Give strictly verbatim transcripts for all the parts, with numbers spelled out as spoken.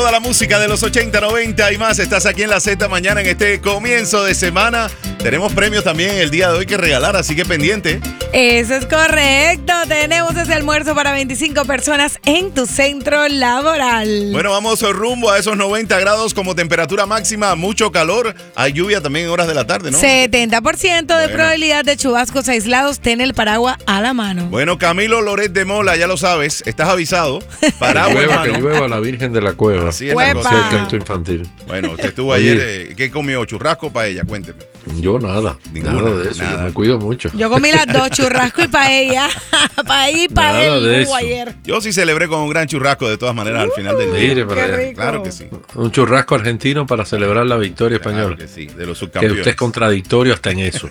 Toda la música de los ochenta, noventa y más. Estás aquí en la Z mañana en este comienzo de semana. Tenemos premios también el día de hoy que regalar, así que pendiente. Eso es correcto. Tenemos ese almuerzo para veinticinco personas en tu centro laboral. Bueno, vamos rumbo a esos noventa grados como temperatura máxima, mucho calor. Hay lluvia también en horas de la tarde, ¿no? setenta por ciento de Bueno. probabilidad de chubascos aislados. Ten el paraguas a la mano. Bueno, Camilo Loret de Mola, ya lo sabes, estás avisado. Que Paraguas, llueva, que hermano. llueva la Virgen de la Cueva. Así es la ¡Huepa! cosa. Sí, el canto infantil. Bueno, usted estuvo Oye. ayer, eh, ¿qué comió? ¿Churrasco para ella? Cuénteme. Yo nada, Ninguna, nada de eso. nada. Yo me cuido mucho. Yo comí las dos, churrasco y paella. Paella y Nada paella de eso. ayer. Yo sí celebré con un gran churrasco de todas maneras al final del día. Mire para Qué allá. rico. Claro que sí. Un churrasco argentino para celebrar la victoria Claro española. que sí, de los Que subcampeones. usted es contradictorio hasta en eso.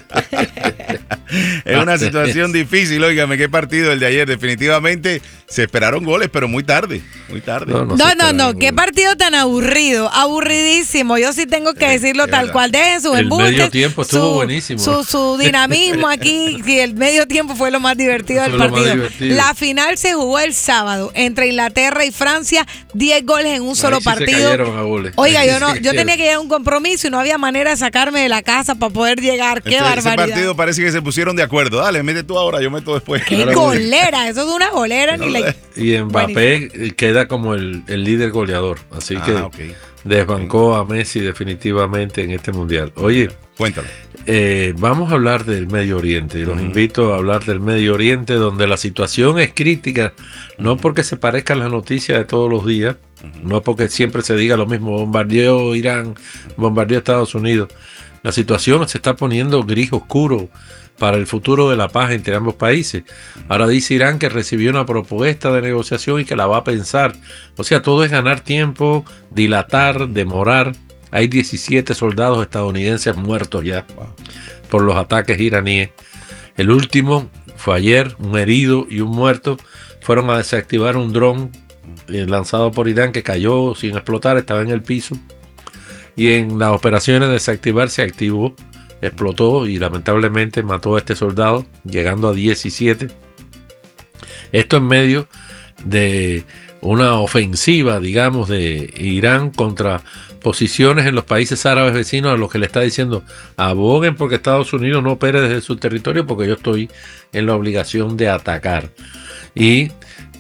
Es una situación difícil, óigame, qué partido el de ayer. Definitivamente se esperaron goles, pero muy tarde, muy tarde. No, no. No, se no, espera no, ningún qué gol. partido tan aburrido, aburridísimo. Yo sí tengo que Sí, decirlo es tal verdad. cual. Dejen sus El embustes. medio tiempo estuvo su- buenísimo. Su, su dinamismo aquí, sí, el medio tiempo fue lo más divertido del Fue lo más partido. divertido. La final se jugó el sábado entre Inglaterra y Francia, diez goles en un solo Ahí sí se partido. cayeron a goles. Oiga, Ahí yo sí no, se yo cayeron. tenía que llegar a un compromiso y no había manera de sacarme de la casa para poder llegar. Qué Este- ese barbaridad. partido parece que se pusieron de acuerdo. Dale, mete tú ahora, yo meto después. Qué Ahora, golera, eso es una golera ni la... Y Mbappé queda como el, el líder goleador. Así Ah, que ok. desbancó a Messi definitivamente en este mundial. Oye, Cuéntalo. eh, vamos a hablar del Medio Oriente. Y los Ujú. invito a hablar del Medio Oriente, donde la situación es crítica, no porque se parezcan las noticias de todos los días, no porque siempre se diga lo mismo, bombardeó Irán, bombardeó Estados Unidos. La situación se está poniendo gris oscuro para el futuro de la paz entre ambos países. Ahora dice Irán que recibió una propuesta de negociación y que la va a pensar. O sea, todo es ganar tiempo, dilatar, demorar. Hay diecisiete soldados estadounidenses muertos ya Wow. por los ataques iraníes. El último fue ayer, un herido y un muerto. Fueron a desactivar un dron eh, lanzado por Irán que cayó sin explotar, estaba en el piso. Y en las operaciones de desactivar se activó, explotó y lamentablemente mató a este soldado, llegando a diecisiete. Esto en medio de una ofensiva, digamos, de Irán contra posiciones en los países árabes vecinos a los que le está diciendo aboguen porque Estados Unidos no opere desde su territorio porque yo estoy en la obligación de atacar. Y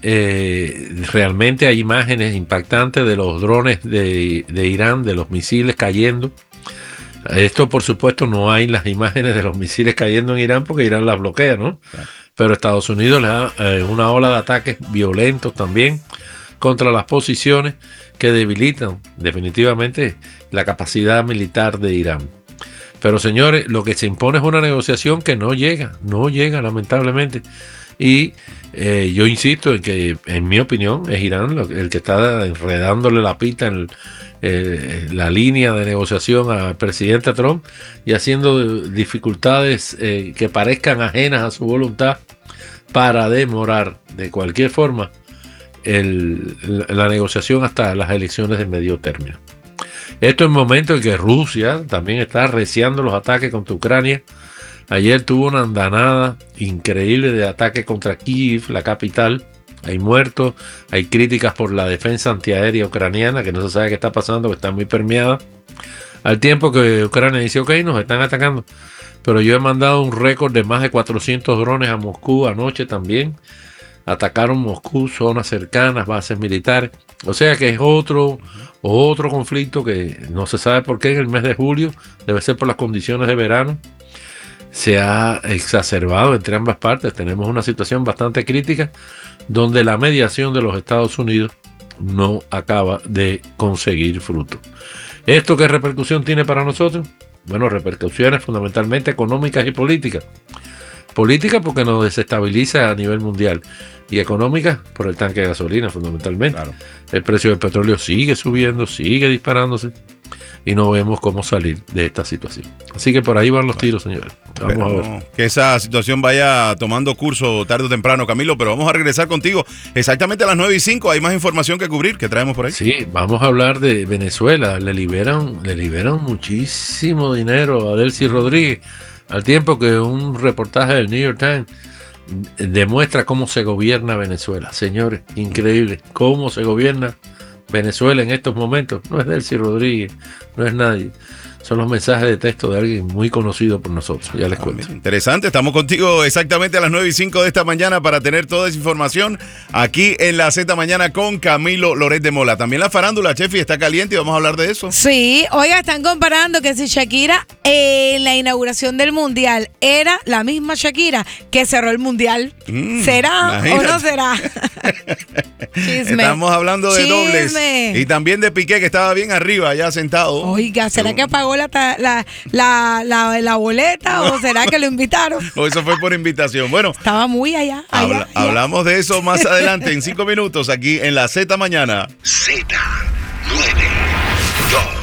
eh, realmente hay imágenes impactantes de los drones de, de Irán, de los misiles cayendo. Esto, por supuesto, no hay las imágenes de los misiles cayendo en Irán porque Irán las bloquea, ¿no? Claro. Pero Estados Unidos le da eh, una ola de ataques violentos también contra las posiciones que debilitan definitivamente la capacidad militar de Irán. Pero señores, lo que se impone es una negociación que no llega, no llega lamentablemente. Y eh, yo insisto en que, en mi opinión, es Irán lo- el que está enredándole la pita en el- eh, la línea de negociación al presidente Trump y haciendo dificultades eh, que parezcan ajenas a su voluntad para demorar de cualquier forma el- la, la negociación hasta las elecciones de medio término. Esto en momento en que Rusia también está arreciando los ataques contra Ucrania. Ayer tuvo una andanada increíble de ataques contra Kiev, la capital. Hay muertos, hay críticas por la defensa antiaérea ucraniana, que no se sabe qué está pasando, que está muy permeada. Al tiempo que Ucrania dice, ok, nos están atacando. Pero yo he mandado un récord de más de cuatrocientos drones a Moscú anoche también. Atacaron Moscú, zonas cercanas, bases militares. O sea que es otro, otro conflicto que no se sabe por qué en el mes de julio, debe ser por las condiciones de verano, se ha exacerbado entre ambas partes. Tenemos una situación bastante crítica donde la mediación de los Estados Unidos no acaba de conseguir fruto. ¿Esto qué repercusión tiene para nosotros? Bueno, repercusiones fundamentalmente económicas y políticas. Política porque nos desestabiliza a nivel mundial y económica por el tanque de gasolina fundamentalmente. Claro. El precio del petróleo sigue subiendo, sigue disparándose y no vemos cómo salir de esta situación. Así que por ahí van los tiros, señores. Vamos Pero a ver. no, que esa situación vaya tomando curso tarde o temprano, Camilo, pero vamos a regresar contigo exactamente a las nueve y cinco. Hay más información que cubrir, que traemos por ahí. Sí, vamos a hablar de Venezuela. Le liberan, le liberan muchísimo dinero a Delcy Rodríguez, al tiempo que un reportaje del New York Times demuestra cómo se gobierna Venezuela. Señores, increíble cómo se gobierna Venezuela en estos momentos no es Delcy Rodríguez, no es nadie. Son los mensajes de texto de alguien muy conocido por nosotros. Ya les Ah, cuento. mira, interesante, estamos contigo exactamente a las nueve y cinco de esta mañana para tener toda esa información aquí en la Z Mañana con Camilo Loret de Mola. También la farándula, Chefi, está caliente y vamos a hablar de eso. Sí, oiga, están comparando que si Shakira eh, en la inauguración del Mundial era la misma Shakira que cerró el Mundial. Mm, ¿Será imagínate. o no será? Chisme. Estamos hablando de Chisme. dobles y también de Piqué, que estaba bien arriba, ya sentado. Oiga, ¿será que pagó la, ta- la, la, la, la boleta o será que lo invitaron? O eso fue por invitación. Bueno, Estaba muy allá. allá, habla- allá. hablamos de eso más adelante en cinco minutos aquí en la Z Mañana. Z nueve dos.